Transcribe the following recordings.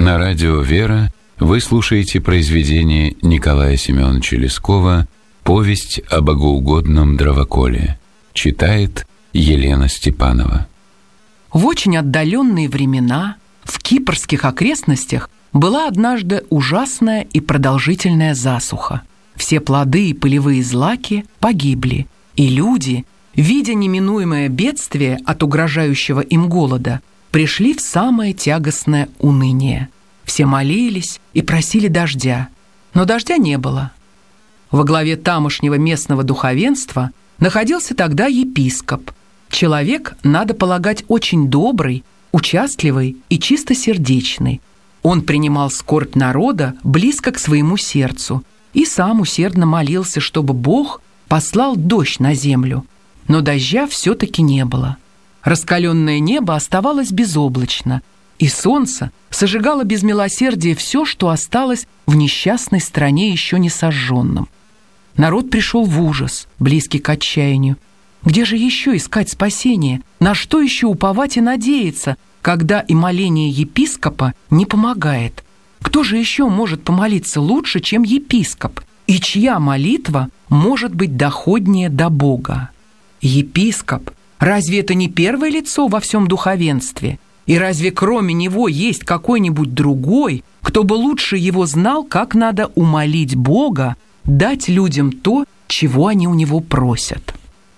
На радио «Вера» вы слушаете произведение Николая Семеновича Лескова «Повесть о богоугодном дровоколе». Читает Елена Степанова. В очень отдаленные времена в кипрских окрестностях была однажды ужасная и продолжительная засуха. Все плоды и полевые злаки погибли, и люди, видя неминуемое бедствие от угрожающего им голода, пришли в самое тягостное уныние. Все молились и просили дождя, но дождя не было. Во главе тамошнего местного духовенства находился тогда епископ, человек, надо полагать, очень добрый, участливый и чистосердечный. Он принимал скорбь народа близко к своему сердцу и сам усердно молился, чтобы Бог послал дождь на землю, но дождя все-таки не было. Раскаленное небо оставалось безоблачно, и солнце сожигало без милосердия все, что осталось в несчастной стране еще не сожженном. Народ пришел в ужас, близкий к отчаянию. Где же еще искать спасение? На что еще уповать и надеяться, когда и моление епископа не помогает? Кто же еще может помолиться лучше, чем епископ? И чья молитва может быть доходнее до Бога? Епископ, разве это не первое лицо во всем духовенстве? И разве кроме него есть какой-нибудь другой, кто бы лучше его знал, как надо умолить Бога, дать людям то, чего они у него просят?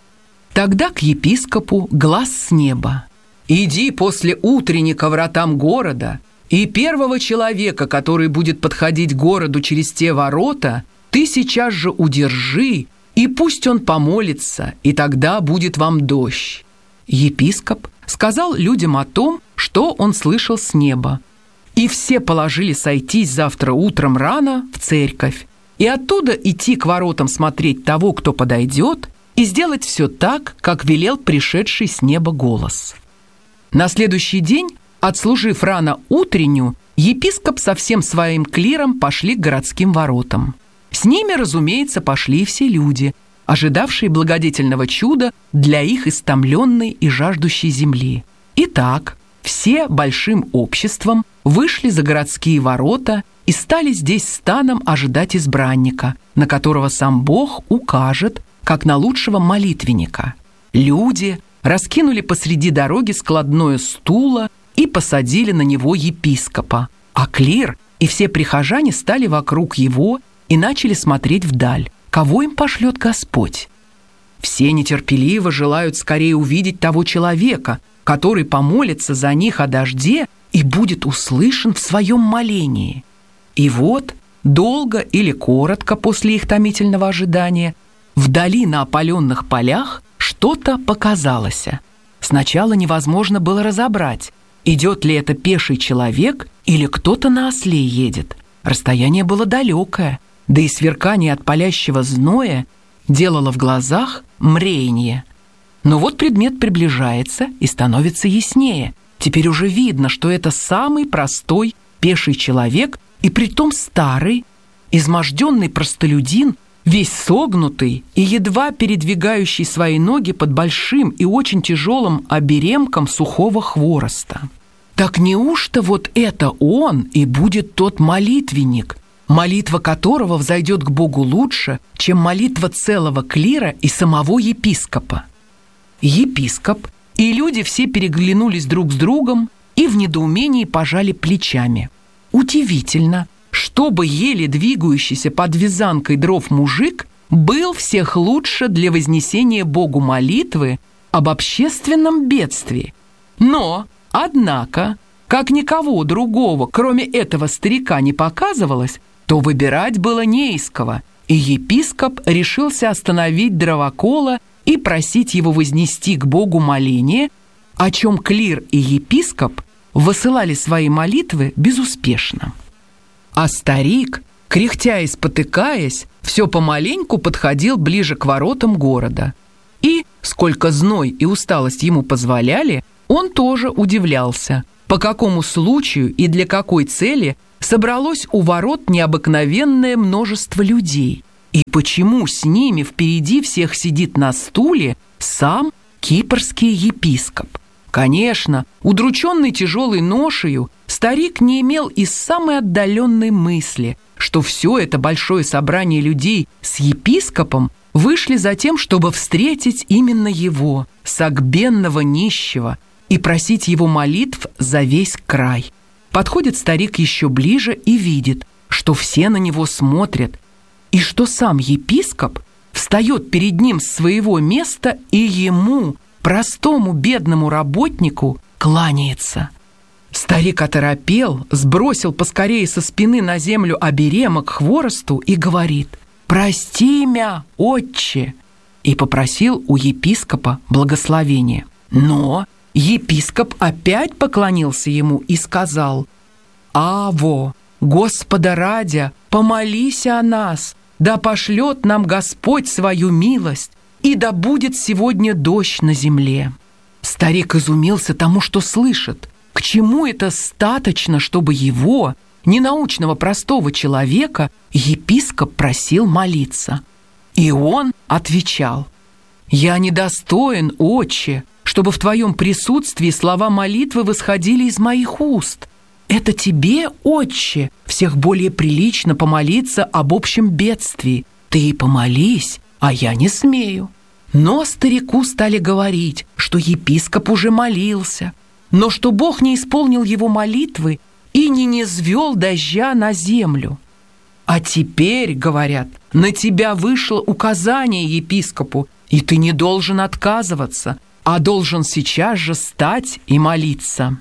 Тогда к епископу глас с неба: «Иди после утренника вратам города, и первого человека, который будет подходить к городу через те ворота, ты сейчас же удержи, и пусть он помолится, и тогда будет вам дождь». Епископ сказал людям о том, что он слышал с неба, и все положили сойтись завтра утром рано в церковь, и оттуда идти к воротам смотреть того, кто подойдет, и сделать все так, как велел пришедший с неба голос. На следующий день, отслужив рано утреннюю, епископ со всем своим клиром пошли к городским воротам. С ними, разумеется, пошли и все люди, ожидавшие благодетельного чуда для их истомленной и жаждущей земли. Итак, все большим обществом вышли за городские ворота и стали здесь станом ожидать избранника, на которого сам Бог укажет, как на лучшего молитвенника. Люди раскинули посреди дороги складное стуло и посадили на него епископа, а клир и все прихожане стали вокруг его и начали смотреть вдаль, кого им пошлет Господь. Все нетерпеливо желают скорее увидеть того человека, который помолится за них о дожде и будет услышан в своем молении. И вот, долго или коротко после их томительного ожидания, вдали на опаленных полях что-то показалось. Сначала невозможно было разобрать, идет ли это пеший человек или кто-то на осле едет. Расстояние было далекое, да и сверкание от палящего зноя делало в глазах мрение. Но вот предмет приближается и становится яснее. Теперь уже видно, что это самый простой пеший человек, и притом старый, изможденный простолюдин, весь согнутый и едва передвигающий свои ноги под большим и очень тяжелым оберемком сухого хвороста. Так неужто вот это он и будет тот молитвенник, молитва которого взойдет к Богу лучше, чем молитва целого клира и самого епископа? Епископ и люди все переглянулись друг с другом и в недоумении пожали плечами. Удивительно, чтобы еле двигающийся под вязанкой дров мужик был всех лучше для вознесения Богу молитвы об общественном бедствии. Но, однако, как никого другого, кроме этого старика, не показывалось, то выбирать было не из кого, и епископ решился остановить дровокола и просить его вознести к Богу моление, о чем клир и епископ высылали свои молитвы безуспешно. А старик, кряхтя и спотыкаясь, все помаленьку подходил ближе к воротам города. И, сколько зной и усталость ему позволяли, он тоже удивлялся, по какому случаю и для какой цели собралось у ворот необыкновенное множество людей, и почему с ними впереди всех сидит на стуле сам кипрский епископ. Конечно, удрученный тяжелой ношею, старик не имел и самой отдаленной мысли, что все это большое собрание людей с епископом вышли за тем, чтобы встретить именно его, согбенного нищего, и просить его молитв за весь край. Подходит старик еще ближе и видит, что все на него смотрят, и что сам епископ встает перед ним с своего места и ему, простому бедному работнику, кланяется. Старик оторопел, сбросил поскорее со спины на землю оберемок хворосту и говорит: «Прости мя, отче!» и попросил у епископа благословения. Но епископ опять поклонился ему и сказал: «Аво, Господа радя, помолись о нас, да пошлет нам Господь свою милость, и да будет сегодня дождь на земле». Старик изумился тому, что слышит. К чему это статочно, чтобы его, ненаучного простого человека, епископ просил молиться? И он отвечал: «Я недостоин, отче, чтобы в твоем присутствии слова молитвы восходили из моих уст. Это тебе, отче, всех более прилично помолиться об общем бедствии. Ты и помолись, а я не смею». Но старику стали говорить, что епископ уже молился, но что Бог не исполнил его молитвы и не низвел дождя на землю. «А теперь, — говорят, — на тебя вышло указание епископу, и ты не должен отказываться, а должен сейчас же встать и молиться».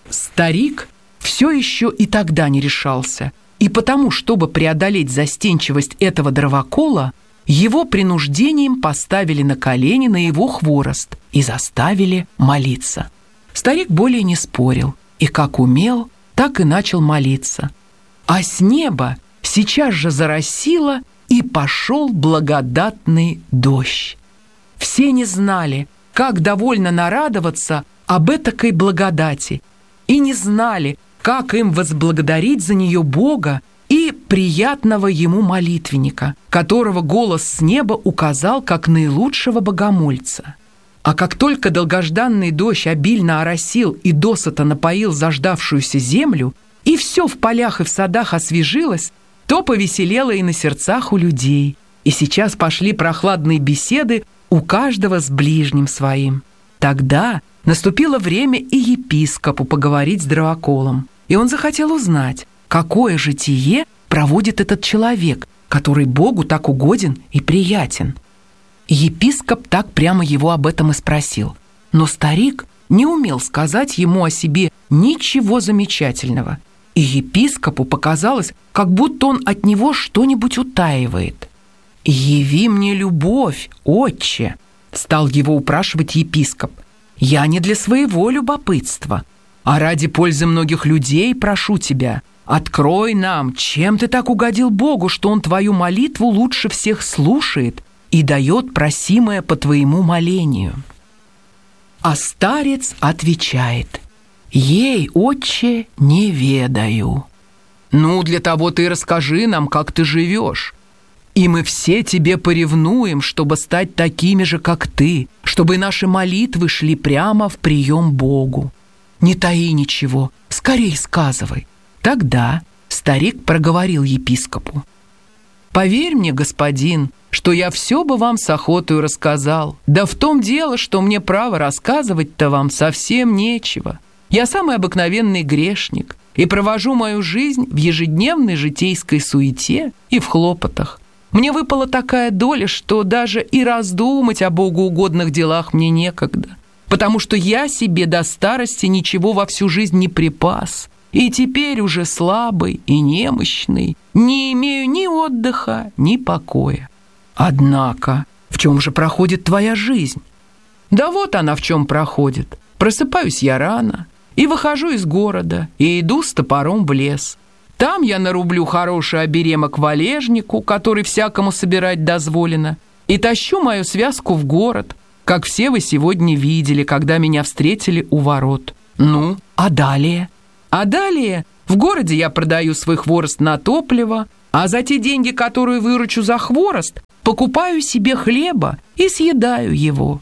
Старик все еще и тогда не решался, и потому, чтобы преодолеть застенчивость этого дровокола, его принуждением поставили на колени на его хворост и заставили молиться. Старик более не спорил, и как умел, так и начал молиться. А с неба сейчас же заросило, и пошел благодатный дождь. Все не знали, как довольно нарадоваться об этакой благодати, и не знали, как им возблагодарить за нее Бога и приятного ему молитвенника, которого голос с неба указал как наилучшего богомольца. А как только долгожданный дождь обильно оросил и досыта напоил заждавшуюся землю, и все в полях и в садах освежилось, то повеселело и на сердцах у людей, и сейчас пошли прохладные беседы у каждого с ближним своим. Тогда наступило время и епископу поговорить с дровоколом, и он захотел узнать, какое житие проводит этот человек, который Богу так угоден и приятен. Епископ так прямо его об этом и спросил, но старик не умел сказать ему о себе ничего замечательного, и епископу показалось, как будто он от него что-нибудь утаивает. «Яви мне любовь, отче», — стал его упрашивать епископ. «Я не для своего любопытства, а ради пользы многих людей прошу тебя, открой нам, чем ты так угодил Богу, что Он твою молитву лучше всех слушает и дает просимое по твоему молению». А старец отвечает: «Ей, отче, не ведаю». «Ну, для того ты расскажи нам, как ты живешь, и мы все тебе поревнуем, чтобы стать такими же, как ты, чтобы наши молитвы шли прямо в прием Богу. Не таи ничего, скорей сказывай». Тогда старик проговорил епископу: «Поверь мне, господин, что я все бы вам с охотою рассказал. Да в том дело, что мне право рассказывать-то вам совсем нечего. Я самый обыкновенный грешник и провожу мою жизнь в ежедневной житейской суете и в хлопотах. Мне выпала такая доля, что даже и раздумать о богоугодных делах мне некогда, потому что я себе до старости ничего во всю жизнь не припас, и теперь уже слабый и немощный, не имею ни отдыха, ни покоя. Однако, в чем же проходит твоя жизнь?» «Да вот она в чем проходит. Просыпаюсь я рано и выхожу из города и иду с топором в лес. Там я нарублю хороший оберемок валежнику, который всякому собирать дозволено, и тащу мою связку в город, как все вы сегодня видели, когда меня встретили у ворот. Ну, а далее? А далее в городе я продаю свой хворост на топливо, а за те деньги, которые выручу за хворост, покупаю себе хлеба и съедаю его.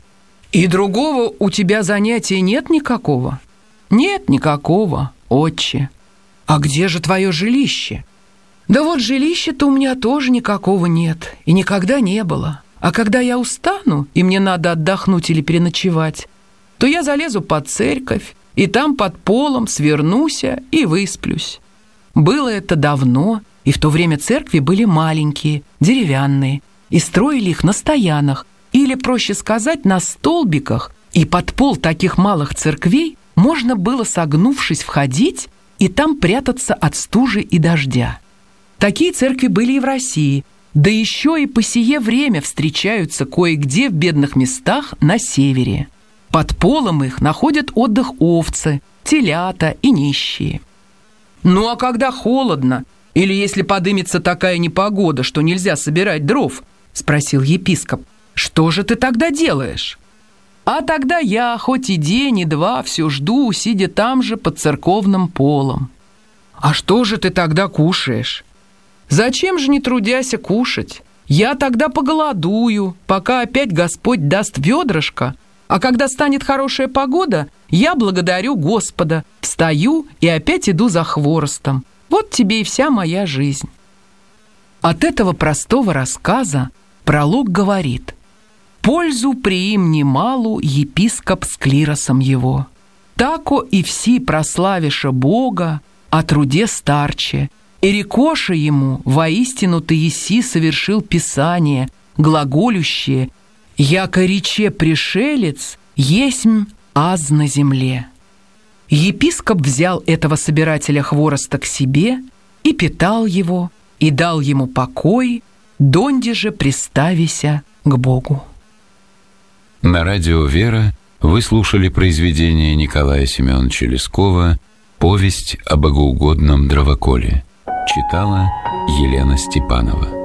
И другого у тебя занятия нет никакого? Нет никакого, отче. А где же твое жилище? Да вот жилища-то у меня тоже никакого нет и никогда не было. А когда я устану, и мне надо отдохнуть или переночевать, то я залезу под церковь, и там под полом свернуся и высплюсь. Было это давно, и в то время церкви были маленькие, деревянные, и строили их на стоянах, или, проще сказать, на столбиках, и под пол таких малых церквей можно было, согнувшись, входить и там прятаться от стужи и дождя. Такие церкви были и в России, да еще и по сие время встречаются кое-где в бедных местах на севере. Под полом их находят отдых овцы, телята и нищие. Ну а когда холодно, или если подымется такая непогода, что нельзя собирать дров, спросил епископ, что же ты тогда делаешь? А тогда я, хоть и день, и два, все жду, сидя там же под церковным полом. А что же ты тогда кушаешь? Зачем же, не трудяся, кушать? Я тогда поголодую, пока опять Господь даст ведрышко, а когда станет хорошая погода, я благодарю Господа, встаю и опять иду за хворостом. Вот тебе и вся моя жизнь. От этого простого рассказа пролог говорит: «Пользу приим немалу епископ с клиросом его. Тако и все прославиша Бога о труде старче, и рекоша ему воистину ты еси совершил Писание, глаголющее, яко рече пришелец, есмь аз на земле». Епископ взял этого собирателя хвороста к себе и питал его, и дал ему покой, донде же приставися к Богу. На радио «Вера» вы слушали произведение Николая Семеновича Лескова «Повесть о богоугодном дровоколе». Читала Елена Степанова.